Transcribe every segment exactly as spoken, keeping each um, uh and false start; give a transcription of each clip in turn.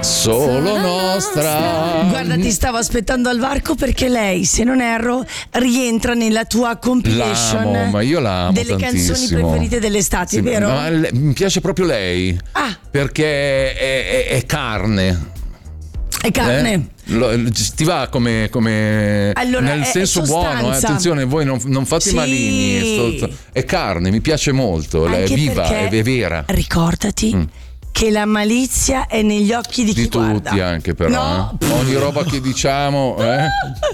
Solo nostra. Guarda, ti stavo aspettando al varco perché lei, se non erro, rientra nella tua compilation. L'amo, ma io la amo delle tantissimo. canzoni preferite dell'estate, sì, vero? Ma le, mi piace proprio lei. Ah. Perché è, è, è carne. È carne. Eh? Lo, ti va come, come allora, nel è, senso è buono, eh? Attenzione, voi non, non fate sì. maligni. Sto, è carne, mi piace molto. Lei è viva, è, è vera. Ricordati. Mm. che la malizia è negli occhi di, di chi tutti guarda. Anche però no. eh? Ogni roba che diciamo eh?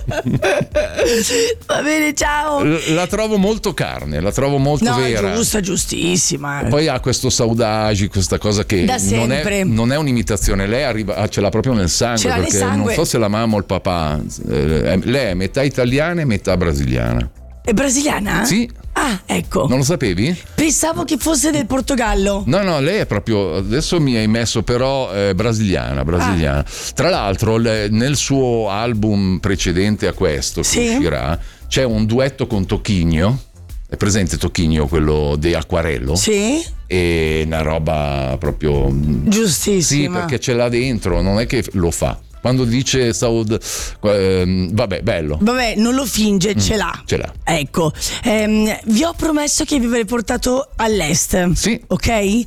Va bene, ciao. La trovo molto carne, la trovo molto no, vera, giusta, giustissima. E poi ha questo saudage, questa cosa che da non è, non è un'imitazione, lei arriva, ce l'ha proprio nel sangue, ce l'ha perché nel sangue. Non so se la mamma o il papà, eh, lei è metà italiana e metà brasiliana. È brasiliana? Sì. Ah, ecco. Non lo sapevi? Pensavo che fosse del Portogallo. No, no, lei è proprio, adesso mi hai messo però eh, brasiliana, brasiliana. Ah. Tra l'altro le, nel suo album precedente a questo, sì. che uscirà, c'è un duetto con Tocchigno. È presente Tocchigno, quello di Acquarello? Sì. E una roba proprio giustissima. Sì, perché ce l'ha dentro, non è che lo fa. Quando dice Saud, ehm, vabbè, bello. Vabbè, non lo finge, mm, ce l'ha. Ce l'ha. Ecco, ehm, vi ho promesso che vi avrei portato all'est. Sì. Ok?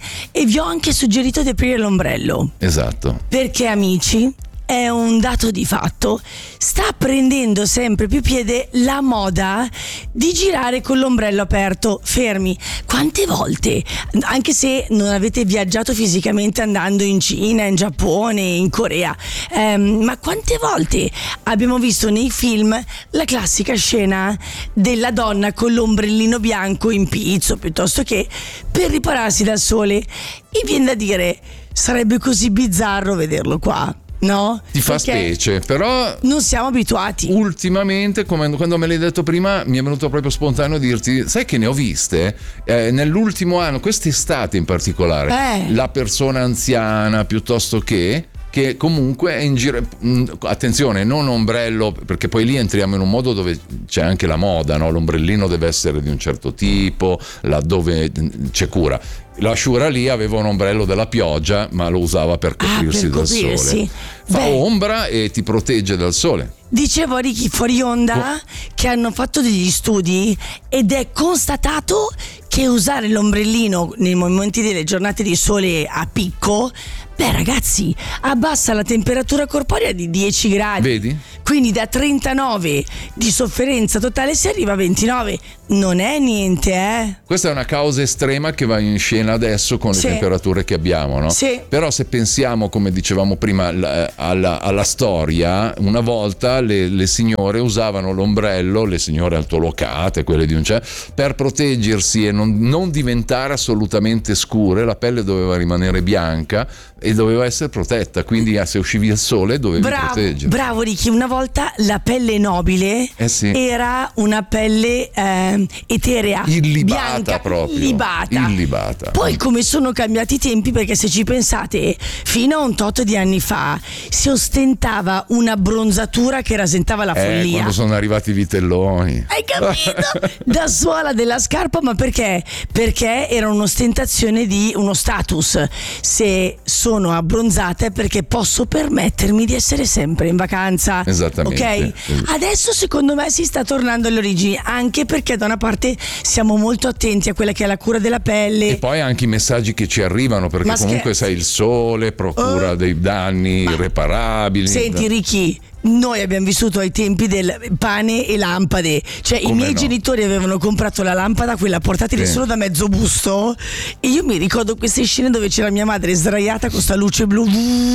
E vi ho anche suggerito di aprire l'ombrello. Esatto. Perché, amici, è un dato di fatto, sta prendendo sempre più piede la moda di girare con l'ombrello aperto. Fermi, quante volte, anche se non avete viaggiato fisicamente andando in Cina, in Giappone, in Corea, ehm, ma quante volte abbiamo visto nei film la classica scena della donna con l'ombrellino bianco in pizzo, piuttosto che per ripararsi dal sole? E viene da dire, sarebbe così bizzarro vederlo qua. No? Ti fa perché specie, però non siamo abituati. Ultimamente, come quando me l'hai detto prima, mi è venuto proprio spontaneo dirti, sai che ne ho viste eh, nell'ultimo anno, quest'estate in particolare, eh. la persona anziana piuttosto che che comunque è in giro, attenzione, non ombrello, perché poi lì entriamo in un modo dove c'è anche la moda, no? L'ombrellino deve essere di un certo tipo, laddove c'è cura. La Shura lì aveva un ombrello della pioggia, ma lo usava per coprirsi ah, per dal sole. Sì. Fa Beh. ombra e ti protegge dal sole. Dicevo a Ricky fuori onda oh. che hanno fatto degli studi ed è constatato che usare l'ombrellino nei momenti delle giornate di sole a picco, beh ragazzi, abbassa la temperatura corporea di dieci gradi. Vedi? Quindi da trentanove di sofferenza totale si arriva a ventinove. Non è niente, eh? Questa è una causa estrema che va in scena adesso con le sì. temperature che abbiamo, no? Sì. Però se pensiamo, come dicevamo prima, alla, alla storia, una volta le, le signore usavano l'ombrello, le signore altolocate, quelle di un certo, per proteggersi e non, non diventare assolutamente scure. La pelle doveva rimanere bianca e doveva essere protetta, quindi se uscivi al sole dovevi bravo, proteggere. Bravo Ricky, una volta la pelle nobile eh sì. era una pelle eh, eterea, illibata bianca, proprio. Illibata. illibata. Poi come sono cambiati i tempi, perché se ci pensate, fino a un tot di anni fa si ostentava una bronzatura che rasentava la follia. Eh, quando sono arrivati i vitelloni. Hai capito? Da suola della scarpa, ma perché? Perché era un'ostentazione di uno status. Se sono abbronzata è perché posso permettermi di essere sempre in vacanza. Esattamente. Ok? Adesso secondo me si sta tornando alle origini, anche perché da una parte siamo molto attenti a quella che è la cura della pelle. E poi anche i messaggi che ci arrivano, perché ma comunque scherzi. Sai, il sole procura uh, dei danni irreparabili. Senti Ricky, noi abbiamo vissuto ai tempi del pane e lampade, cioè come i miei no? genitori avevano comprato la lampada, quella portatile sì. solo da mezzo busto, e io mi ricordo queste scene dove c'era mia madre sdraiata con sta luce blu,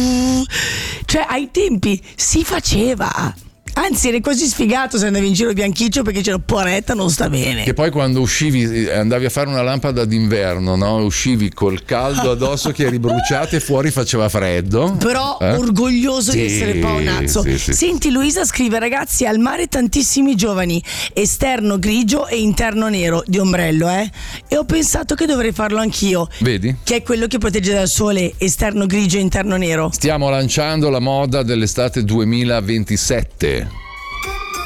cioè ai tempi si faceva. Anzi, eri quasi sfigato se andavi in giro bianchiccio perché c'era poretta, non sta bene. Che poi quando uscivi, andavi a fare una lampada d'inverno, no? Uscivi col caldo addosso che eri bruciato e fuori faceva freddo. Però eh? orgoglioso sì, di essere paonazzo. Sì, sì. Senti, Luisa scrive: ragazzi, al mare tantissimi giovani, esterno grigio e interno nero di ombrello, eh? E ho pensato che dovrei farlo anch'io. Vedi? Che è quello che protegge dal sole, esterno grigio e interno nero. Stiamo lanciando la moda dell'estate duemilaventisette.